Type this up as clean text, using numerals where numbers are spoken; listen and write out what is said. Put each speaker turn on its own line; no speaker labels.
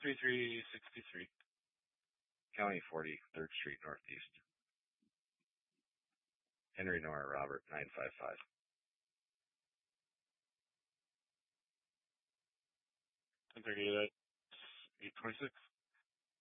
3363.
County 40, 3rd Street Northeast. Henry Nora Robert 955.
Interrogated at 826.